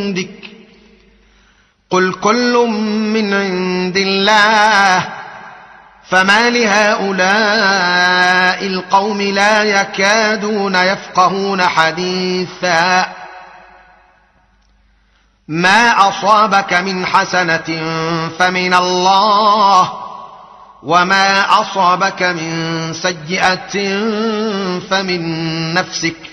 عندك قل كل من عند الله فما لهؤلاء القوم لا يكادون يفقهون حديثا ما أصابك من حسنة فمن الله وما أصابك من سيئة فمن نفسك